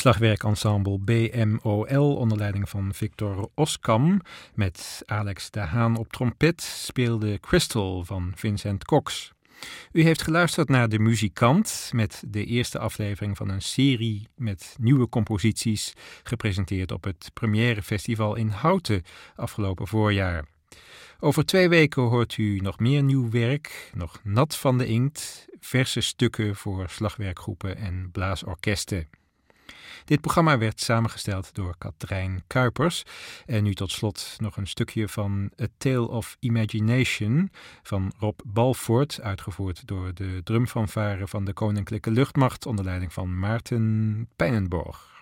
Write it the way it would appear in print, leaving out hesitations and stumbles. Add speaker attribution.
Speaker 1: slagwerkensemble BMOL onder leiding van Victor Oskam met Alex de Haan op trompet speelde Crystal van Vincent Cox. U heeft geluisterd naar De Muzikant met de eerste aflevering van een serie met nieuwe composities gepresenteerd op het Première Festival in Houten afgelopen voorjaar. Over 2 weken hoort u nog meer nieuw werk, nog nat van de inkt, verse stukken voor slagwerkgroepen en blaasorkesten. Dit programma werd samengesteld door Katrijn Kuipers. En nu tot slot nog een stukje van A Tale of Imagination van Rob Balvoort, uitgevoerd door de drumfanfare van de Koninklijke Luchtmacht onder leiding van Maarten Pijnenborg.